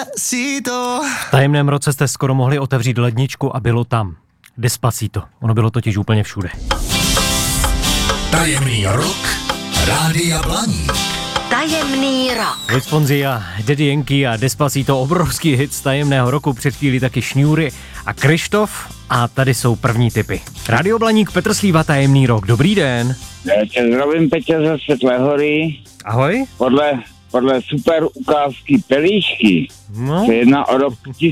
V tajemném roce jste skoro mohli otevřít ledničku a bylo tam Despacito. Ono bylo totiž úplně všude. Tajemný rok Rádia Blaník. Tajemný rok. Luis Fonsi a Daddy Yankee a Despacito, obrovský hit z tajemného roku, před chvíli taky Šňůry a Krištof a tady jsou první tipy. Rádio Blaník, Petr Slíva, Tajemný rok, dobrý den. Tě zdravím, Peťa ze Světlé hory. Ahoj. Podle super ukázky Pelíšky se jedná o rok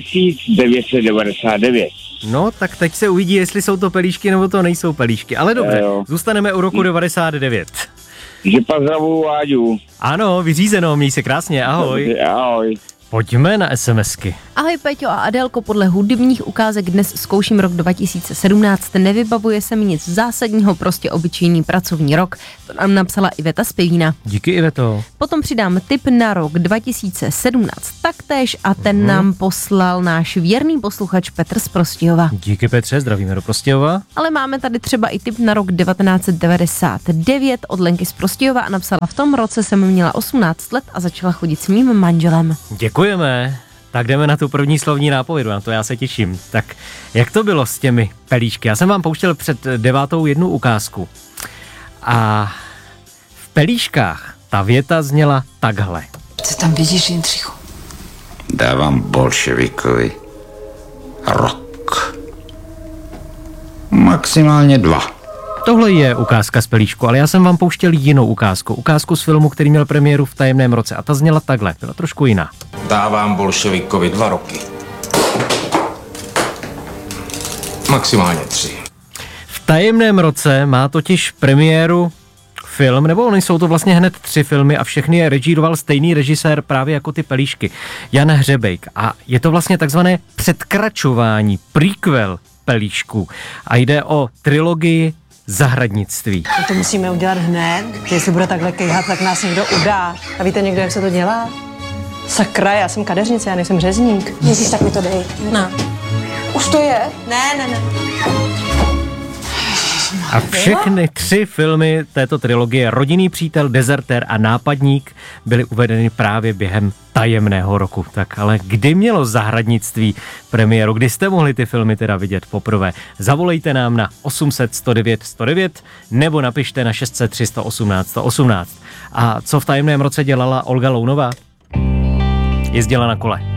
1999. No, tak teď se uvidí, jestli jsou to pelíšky nebo to nejsou pelíšky, ale dobře, zůstaneme u roku 99. Že pozdravuju Láďu. Ano, vyřízeno, měj se krásně, ahoj. Ahoj. Pojďme na SMSky. Ahoj Peťo a Adélko, podle hudebních ukázek dnes zkouším rok 2017, nevybavuje se mi nic zásadního, prostě obyčejný pracovní rok, to nám napsala Iveta z Pivína. Díky, Iveto. Potom přidám tip na rok 2017 taktéž a ten nám poslal náš věrný posluchač Petr z Prostějova. Díky Petře, zdravíme do Prostějova. Ale máme tady třeba i tip na rok 1999 od Lenky z Prostějova a napsala: v tom roce jsem měla 18 let a začala chodit s mým manželem. Děkujeme. Tak jdeme na tu první slovní nápovědu, na to já se těším. Tak jak to bylo s těmi pelíšky? Já jsem vám pouštěl před 9. jednu ukázku. A v pelíškách ta věta zněla takhle. Co tam vidíš, Jindřichu? Dávám bolševikovi rok. Maximálně 2. Tohle je ukázka z pelíšku, ale já jsem vám pouštěl jinou ukázku. Ukázku z filmu, který měl premiéru v tajemném roce a ta zněla takhle, byla trošku jiná. Dávám bolševikovi 2 roky. Maximálně 3. V tajemném roce má totiž premiéru film, nebo oni jsou to vlastně hned 3 filmy a všechny je režíroval stejný režisér právě jako ty pelíšky, Jan Hřebejk. A je to vlastně takzvané předkračování, prequel pelíšků. A jde o trilogii Zahradnictví. To musíme udělat hned, že jestli bude takhle kejhat, tak nás někdo udá. A víte někdo, jak se to dělá? Sakra, já jsem kadeřnice, já nejsem řezník. Ježíš, tak mi to dej. No. Už to je? Ne. A všechny 3 filmy této trilogie, Rodinný přítel, Dezertér a Nápadník, byly uvedeny právě během tajemného roku. Tak ale kdy mělo Zahradnictví premiéru? Kdy jste mohli ty filmy teda vidět poprvé? Zavolejte nám na 800 109 109 nebo napište na 600 318 118. A co v tajemném roce dělala Olga Lounová? Jezdila na kole.